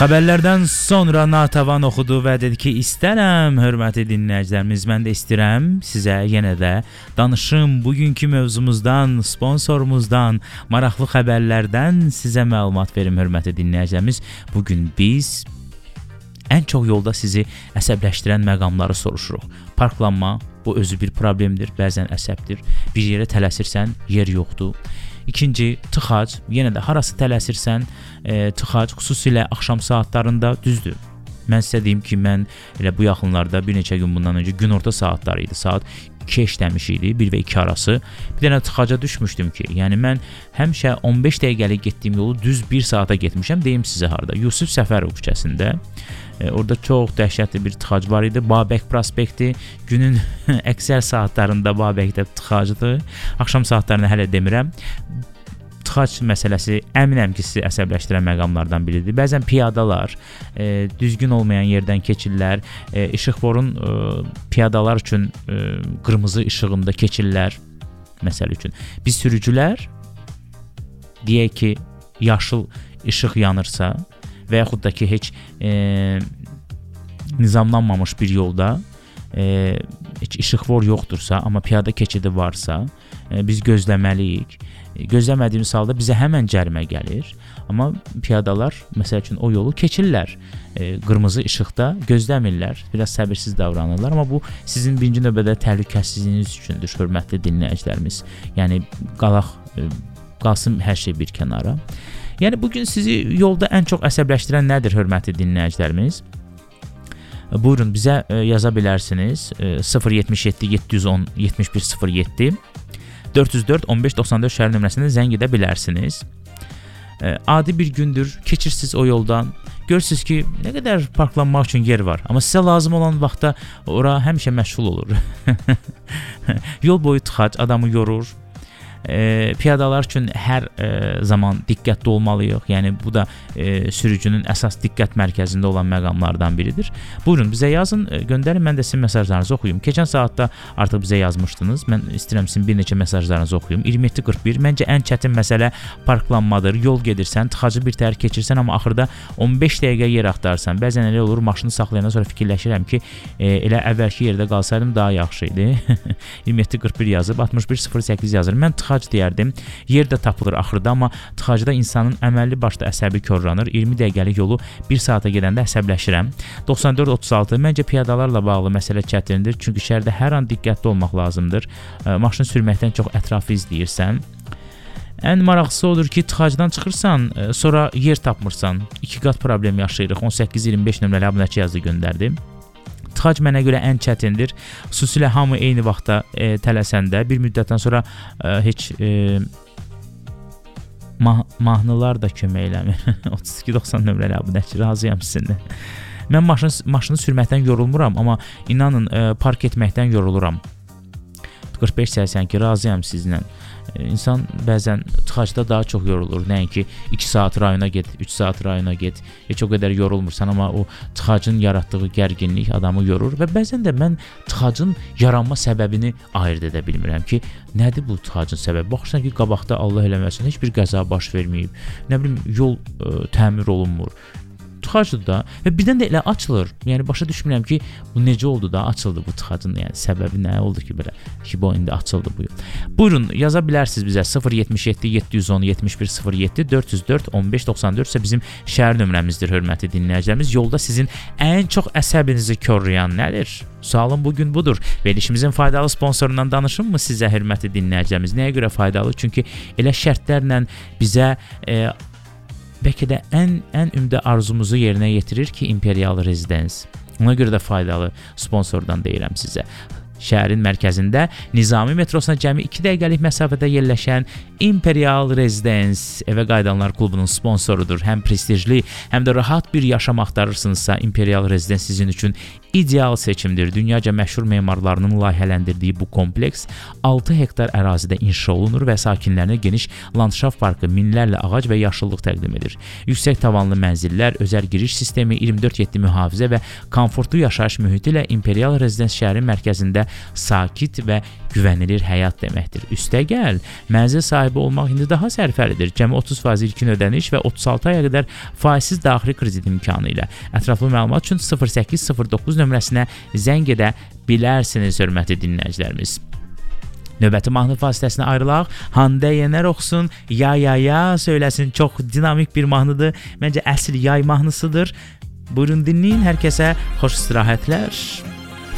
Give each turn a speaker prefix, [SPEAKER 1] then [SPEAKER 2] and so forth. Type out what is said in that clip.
[SPEAKER 1] Xəbərlərdən sonra Natəvan oxudu və dedi ki, istərəm, hörmətli dinləyicilərimiz, mən də istəyirəm sizə yenə də danışım bugünkü mövzumuzdan, sponsorumuzdan, maraqlı xəbərlərdən sizə məlumat verim, hörmətli dinləyicilərimiz. Bugün biz ən çox yolda sizi əsəbləşdirən məqamları soruşuruq. Parklanma, bu özü bir problemdir, bəzən əsəbdir. Bir yerə tələsirsən, yer yoxdur. İkinci, tıxac, yenə də harası tələsirsən, tıxac, xüsusilə axşam saatlarında düzdür. Mən sizə deyim ki, mən elə bu yaxınlarda bir neçə gün bundan öncə günorta saatları idi, saat 2 işləmiş idi, 1 və 2 arası. Bir dənə tıxaca düşmüşdüm ki, yəni mən həmişə 15 dəqiqəlik getdiyim yolu düz 1 saata getmişəm, deyim sizə harda. Yusif Səfərov küçəsində. Orada çox dəhşətli bir tıxac var idi. Babək prospekti, günün əksər saatlarında Babəkdə tıxacıdır. Axşam saatlarını hələ demirəm. Tıxac məsələsi əminəm ki, sizi əsəbləşdirən məqamlardan biridir. Bəzən piyadalar düzgün olmayan yerdən keçirlər. İşıqforun piyadalar üçün qırmızı işığında keçirlər. Məsəl üçün. Biz sürücülər deyək ki, yaşıl işıq yanırsa və yaxud da ki, heç nizamlanmamış bir yolda heç işıqfor yoxdursa, amma piyada keçidi varsa, biz gözləməliyik. Gözləmədiyimiz halda bizə həmən cərimə gəlir, amma piyadalar, məsəl üçün, o yolu keçirlər. Qırmızı işıqda gözləmirlər, biraz səbirsiz davranırlar, amma bu sizin birinci növbədə təhlükəsizliyiniz üçündür, hörmətli dinləyicilərimiz. Yəni, qalsın hər şey bir kənara. Yəni, bugün sizi yolda ən çox əsəbləşdirən nədir, hörmətli dinləyicilərimiz? Buyurun, bizə yaza bilərsiniz. 077 710 7107 404 1594 şəhər nömrəsində zəng edə bilərsiniz. Adi bir gündür, keçirsiniz o yoldan, görürsünüz ki, nə qədər parklanmaq üçün yer var, amma sizə lazım olan vaxtda ora həmişə məşğul olur. Yol boyu tıxac adamı yorur. Piyadalar üçün hər zaman diqqətli olmalıyıq. Yəni, bu da sürücünün əsas diqqət mərkəzində olan məqamlardan biridir. Buyurun, bizə yazın, göndərin, mən də sizin mesajlarınızı oxuyum. Keçən saatda artıq bizə yazmışdınız. Mən istəyirəm sizin bir neçə mesajlarınızı oxuyum. 2741, məncə ən çətin məsələ parklanmadır. Yol gedirsən, tıxacı bir təhər keçirsən, amma axırda 15 dəqiqə yer axtarsan. Bəzən elə olur, maşını saxlayandan sonra fikirləşirəm ki, elə əvvəlki yerdə qalsaydım daha yaxşı idi. 2741 yazıb, 6108 yazır. Mən tıxac deyərdim. Yer də tapılır axırda, amma tıxacda insanın əməlli başda əsəbi korlanır. 20 dəqiqəlik yolu 1 saata gedəndə əsəbləşirəm. 9436, məncə piyadalarla bağlı məsələ çətindir. Çünki şəhərdə hər an diqqətli olmaq lazımdır. Maşını sürməkdən çox ətrafı izləyirsən. Ən maraqlısı odur ki, tıxacdan çıxırsan, sonra yer tapmırsan. 2 qat problem yaşayırıq. 1825 nömrəli abunəçi yazdı, göndərdim. Tıxac mənə görə ən çətindir. Xüsusilə hamı eyni vaxtda tələsəndə, bir müddətdən sonra heç mahnılar da kömək eləmir. 3290 nömrəli abunəçi, razıyam sizinlə. Mən maşını sürməkdən yorulmuram, amma inanın, park etməkdən yoruluram. 4582, razıyam sizinlə. İnsan bəzən tıxacda daha çox yorulur. Nəinki 2 saat rayona get, 3 saat rayona get. Heç o qədər yorulmursan, amma o tıxacın yaratdığı gərginlik adamı yorur və bəzən də mən tıxacın yaranma səbəbini ayırd edə bilmirəm ki, nədir bu tıxacın səbəbi? Baxırsan ki, qabaqda Allah eləməsin, heç bir qəza baş verməyib. Nə bilim, yol təmir olunmur. Tıxacdır da və birdən də elə açılır. Yəni, başa düşmürəm ki, bu necə oldu da açıldı bu tıxacın, yəni səbəbi nə oldu ki, belə ki, bu indi açıldı bu yol. Buyurun, yaza bilərsiniz bizə 077 710 7107 404 1594 isə bizim şəhər nömrəmizdir, hörmətli dinləyicilərimiz. Yolda sizin ən çox əsəbinizi korlayan nədir? Sualım bugün budur. Verilişimizin faydalı sponsorundan danışım mı sizə, hörmətli dinləyicilərimiz? Nəyə görə faydalı? Çünki elə şərtlərlə bizə bəlkə də ən ümdə arzumuzu yerinə yetirir ki, Imperial Residence. Ona görə də faydalı sponsordan deyirəm sizə. Şəhərin mərkəzində Nizami metrosuna cəmi 2 dəqiqəlik məsafədə yerləşən Imperial Residence Evə Qayıdanlar Klubunun sponsorudur. Həm prestijli, həm də rahat bir yaşam axtarırsınızsa Imperial Residence sizin üçün ideal seçimdir. Dünyaca məşhur memarlarının layihələndirdiyi bu kompleks 6 hektar ərazidə inşa olunur və sakinlərinə geniş landşaft parkı, minlərlə ağac və yaşıllıq təqdim edir. Yüksək tavanlı mənzillər, özəl giriş sistemi, 24/7 mühafizə və komfortlu yaşayış mühiti ilə Imperial Residence şəhərin mərkəzində isə sakit və güvənilir həyat deməkdir. Üstəgəl, mənzil sahibi olmaq indi daha sərfəlidir. Cəmi 30% ilkin ödəniş və 36 aya qədər faizsiz daxili kredit imkanı ilə. Ətraflı məlumat üçün 0809 nömrəsinə zəng edə bilərsiniz, hörmətli dinləyicilərimiz. Növbəti mahnı vasitəsinə ayrılaq. Hande Yener oxusun, ya söyləsin. Çox dinamik bir mahnıdır. Məncə əsl yay mahnısıdır. Buyurun dinləyin, hər kəsə xoş istirahətlər.